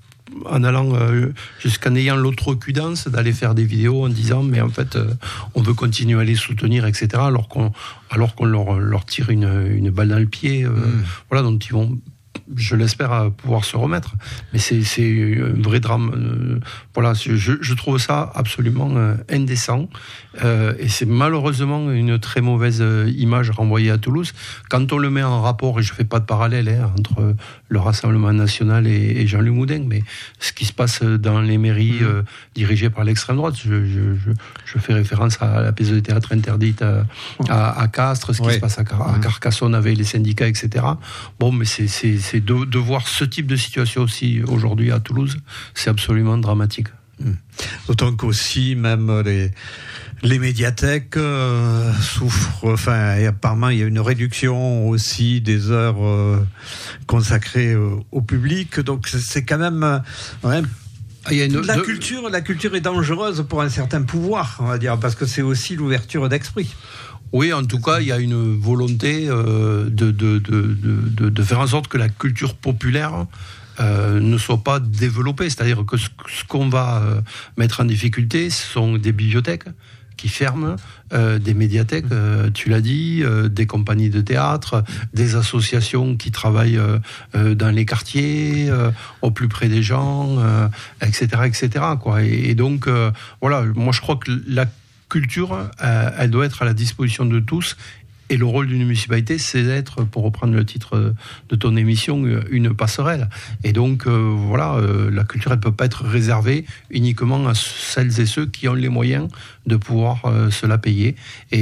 en allant euh, jusqu'en ayant l'outrecuidance d'aller faire des vidéos en disant mais en fait euh, on veut continuer à les soutenir, et cetera. Alors qu'on, alors qu'on leur, leur tire une, une balle dans le pied, euh, mmh. voilà, dont ils vont, je l'espère, pouvoir se remettre. Mais c'est, c'est un vrai drame. Euh, voilà, je, je trouve ça absolument euh, indécent. Euh, et c'est malheureusement une très mauvaise image renvoyée à Toulouse. Quand on le met en rapport, et je ne fais pas de parallèle hein, entre le Rassemblement national et, et Jean-Luc Moudingue, mais ce qui se passe dans les mairies mmh. euh, dirigées par l'extrême droite, je, je, je, je fais référence à la pièce de théâtre interdite à, à, à Castres, ce qui ouais. se passe à, Car- à Carcassonne avec les syndicats, et cetera. Bon, mais c'est, c'est, c'est de, de voir ce type de situation aussi aujourd'hui à Toulouse, c'est absolument dramatique. Mmh. D'autant qu'aussi, même les... Les médiathèques euh, souffrent, enfin, et apparemment il y a une réduction aussi des heures euh, consacrées euh, au public, donc c'est quand même euh, ouais, il y a une, la de... culture, la culture est dangereuse pour un certain pouvoir, on va dire, parce que c'est aussi l'ouverture d'esprit. Oui, en tout cas, il y a une volonté euh, de, de, de, de, de faire en sorte que la culture populaire Euh, ne soit pas développée. C'est-à-dire que ce, ce qu'on va euh, mettre en difficulté, ce sont des bibliothèques qui ferment, euh, des médiathèques, euh, tu l'as dit, euh, des compagnies de théâtre, des associations qui travaillent euh, euh, dans les quartiers, euh, au plus près des gens, euh, et cetera, et cetera, quoi. Et, et donc, euh, voilà, moi je crois que la culture, euh, elle doit être à la disposition de tous. Et le rôle d'une municipalité, c'est d'être, pour reprendre le titre de ton émission, une passerelle. Et donc, euh, voilà, euh, la culture, elle ne peut pas être réservée uniquement à celles et ceux qui ont les moyens de pouvoir euh, se la payer.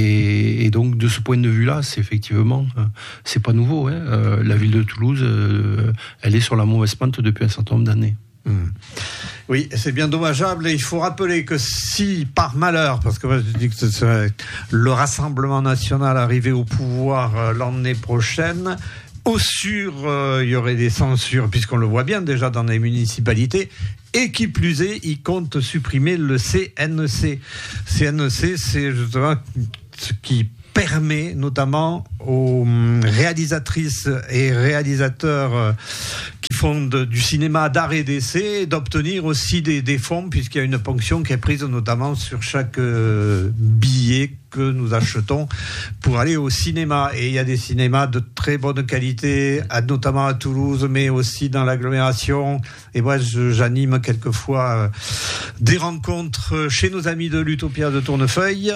Et, et donc, de ce point de vue-là, c'est effectivement, euh, c'est pas nouveau. Hein. Euh, la ville de Toulouse, euh, elle est sur la mauvaise pente depuis un certain nombre d'années. Mmh. Oui, c'est bien dommageable et il faut rappeler que si par malheur, parce que moi je dis que ce serait le Rassemblement national arrivé au pouvoir euh, l'année prochaine, au sûr euh, il y aurait des censures puisqu'on le voit bien déjà dans les municipalités et qui plus est, ils comptent supprimer le C N C. C N C, c'est justement ce qui permet notamment aux réalisatrices et réalisateurs qui font de, du cinéma d'art et d'essai d'obtenir aussi des, des fonds, puisqu'il y a une ponction qui est prise notamment sur chaque euh, billet que nous achetons pour aller au cinéma. Et il y a des cinémas de très bonne qualité, à, notamment à Toulouse, mais aussi dans l'agglomération. Et moi, je, j'anime quelquefois euh, des rencontres chez nos amis de l'Utopia de Tournefeuille.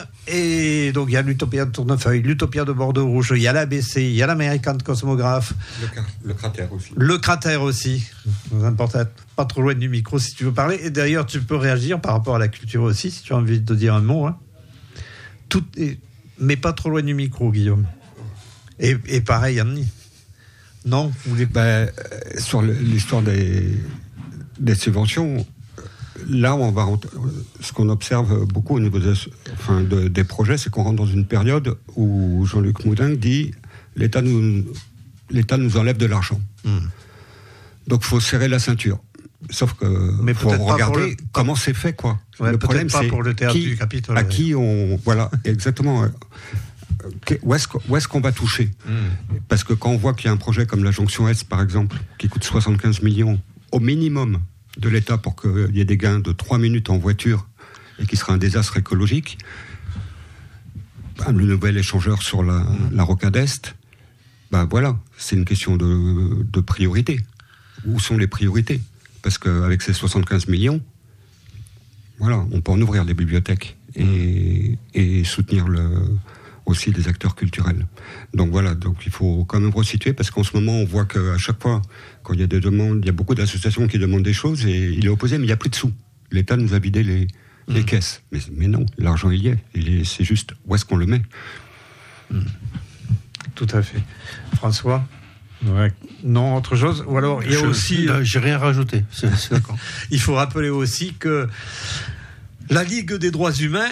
Et donc, il y a l'Utopia de Tournefeuille, l'Utopia de Bordeaux-Rouge, il y a l'A B C, il y a l'American Cosmographe. Le, le cratère aussi. Le cratère aussi. C'est important, pas trop loin du micro si tu veux parler. Et d'ailleurs, tu peux réagir par rapport à la culture aussi, si tu as envie de dire un mot. Hein. Tout est... Mais pas trop loin du micro, Guillaume. Et, et pareil, Annie. Non, vous voulez... ben, sur l'histoire des, des subventions, là, on va rentrer, ce qu'on observe beaucoup au niveau des, enfin, de, des projets, c'est qu'on rentre dans une période où Jean-Luc Moudin dit l'État nous, l'État nous enlève de l'argent. Mmh. Donc, il faut serrer la ceinture. Sauf que mais faut regarder le... comment c'est fait, quoi. Ouais, le problème, pas c'est pour le théâtre qui, du Capitole. à ouais. qui on, voilà, exactement. Où est-ce, où est-ce qu'on va toucher ? mmh. Parce que quand on voit qu'il y a un projet comme la Jonction Est, par exemple, qui coûte soixante-quinze millions au minimum de l'État pour qu'il y ait des gains de trois minutes en voiture et qui sera un désastre écologique, ben, le nouvel échangeur sur la, mmh. la Rocade Est, ben voilà, c'est une question de, de priorité. Où sont les priorités ? Parce qu'avec ces soixante-quinze millions, voilà, on peut en ouvrir des bibliothèques et, et soutenir le, aussi les acteurs culturels. Donc voilà, donc il faut quand même resituer, parce qu'en ce moment, on voit qu'à chaque fois, quand il y a des demandes, il y a beaucoup d'associations qui demandent des choses et il est opposé, mais il n'y a plus de sous. L'État nous a vidé les, mmh. les caisses. Mais, mais non, l'argent, il y est. Il est. C'est juste où est-ce qu'on le met. Mmh. Tout à fait. François ? Ouais. Non, autre chose. Ou alors, il y a je, aussi. Là, j'ai rien rajouté. C'est, c'est d'accord. Il faut rappeler aussi que la Ligue des droits humains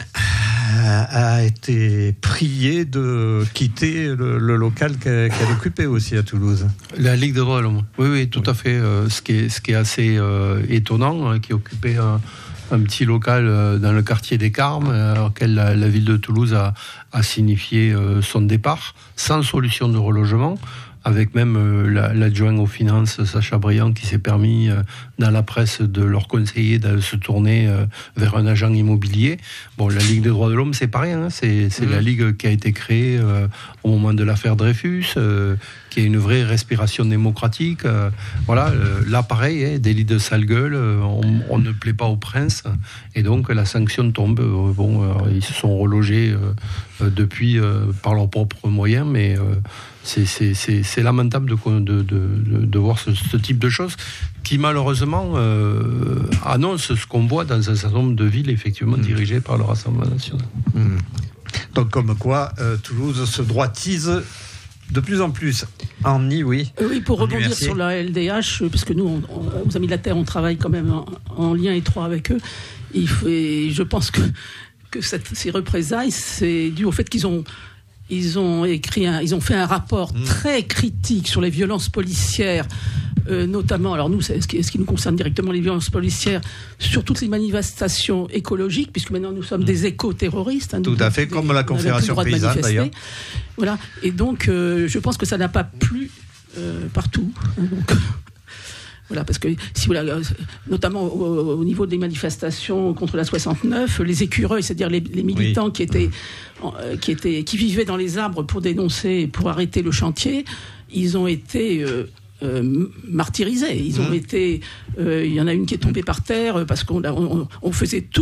a été priée de quitter le, le local qu'elle, qu'elle occupait aussi à Toulouse. La Ligue des droits de l'homme. Oui, oui, tout oui. à fait. Euh, ce qui est, ce qui est assez euh, étonnant, hein, qui occupait un, un petit local euh, dans le quartier des Carmes, euh, auquel la, la ville de Toulouse a, a signifié euh, son départ, sans solution de relogement. Avec même euh, la, l'adjoint aux finances, Sacha Briand, qui s'est permis, euh, dans la presse, de leur conseiller de se tourner euh, vers un agent immobilier. Bon, la Ligue des droits de l'homme, c'est pas rien. Hein, c'est c'est mmh. la Ligue qui a été créée euh, au moment de l'affaire Dreyfus, euh, qui a une vraie respiration démocratique. Euh, voilà, euh, là, pareil, hein, délit de sale gueule, euh, on, on ne plaît pas au prince, et donc la sanction tombe. Euh, bon, euh, ils se sont relogés euh, euh, depuis euh, par leurs propres moyens, mais... Euh, C'est, c'est, c'est, c'est lamentable de, de, de, de voir ce, ce type de choses qui, malheureusement, euh, annonce ce qu'on voit dans un certain nombre de villes, effectivement, mmh. dirigées par le Rassemblement national. Mmh. Donc, comme quoi, euh, Toulouse se droitise de plus en plus. Annie, oui. Euh, oui, pour Annie, rebondir merci. sur la L D H, parce que nous, on, on, aux Amis de la Terre, on travaille quand même en, en lien étroit avec eux. Il faut, et je pense que, que cette, ces représailles, c'est dû au fait qu'ils ont... Ils ont écrit, un, ils ont fait un rapport mmh. très critique sur les violences policières, euh, notamment. Alors nous, c'est ce qui, ce qui nous concerne directement, les violences policières sur toutes les manifestations écologiques, puisque maintenant nous sommes mmh. des éco-terroristes. Hein, Tout à fait, des, comme la Confédération paysanne d'ailleurs. Voilà. Et donc, euh, je pense que ça n'a pas plu euh, partout. Donc, voilà, parce que si voilà, notamment au, au niveau des manifestations contre la soixante-neuf, les écureuils, c'est-à-dire les, les militants oui. qui étaient, euh, qui étaient, qui vivaient dans les arbres pour dénoncer, pour arrêter le chantier, ils ont été euh, euh, martyrisés. Ils ont mmh. été, il euh, y en a une qui est tombée par terre parce qu'on on, on faisait tout pour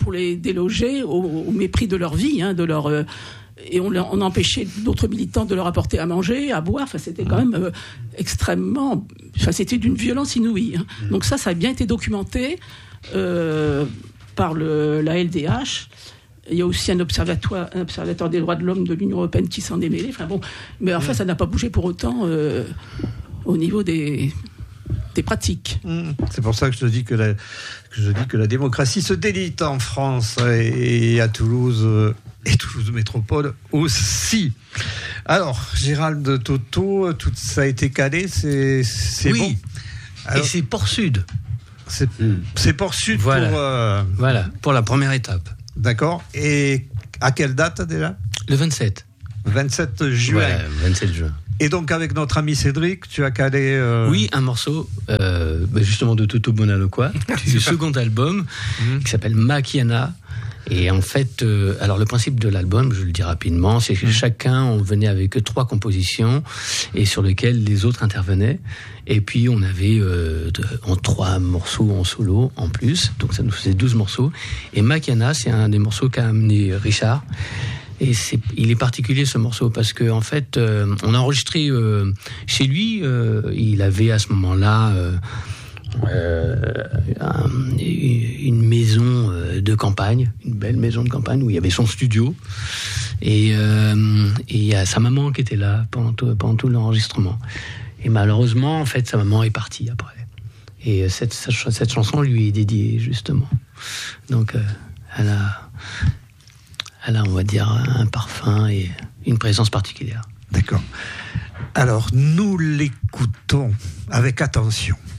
pour les déloger au, au mépris de leur vie, hein, de leur euh, et on, on empêchait d'autres militants de leur apporter à manger, à boire. Enfin, c'était quand même euh, extrêmement. Enfin, c'était d'une violence inouïe. Hein. Donc ça, ça a bien été documenté euh, par le, la L D H. Il y a aussi un observatoire, un observateur des droits de l'homme de l'Union européenne qui s'en est mêlé. Enfin bon, mais enfin, ça n'a pas bougé pour autant euh, au niveau des. des pratiques. C'est pour ça que je te dis que la, que je dis que la démocratie se délite en France et, et à Toulouse et Toulouse Métropole aussi. Alors, Gérald Toto, tout ça a été calé, c'est, c'est oui. bon. Alors, et c'est Port Sud. C'est, c'est Port Sud voilà. pour... Euh... Voilà, pour la première étape. D'accord. Et à quelle date déjà ? Le vingt-sept. vingt-sept juin. Voilà, vingt-sept juin. Et donc avec notre ami Cédric, tu as calé... Euh... Oui, un morceau euh, justement de Toto Bonaloqua, du second album, mmh. qui s'appelle Makiana. Et en fait, euh, alors le principe de l'album, je le dis rapidement, c'est que mmh. chacun, on venait avec trois compositions et sur lesquelles les autres intervenaient. Et puis on avait euh, de, en trois morceaux en solo en plus, donc ça nous faisait douze morceaux. Et Makiana, c'est un des morceaux qu'a amené Richard. Et c'est, il est particulier ce morceau parce que en fait, euh, on a enregistré euh, chez lui. Euh, il avait à ce moment-là euh, euh, un, une maison de campagne, une belle maison de campagne où il y avait son studio. Et euh, il y a sa maman qui était là pendant tout, pendant tout l'enregistrement. Et malheureusement, en fait, sa maman est partie après. Et cette, cette chanson lui est dédiée justement. Donc, euh, elle a. Elle a, on va dire, un parfum et une présence particulière. D'accord. Alors, nous l'écoutons avec attention.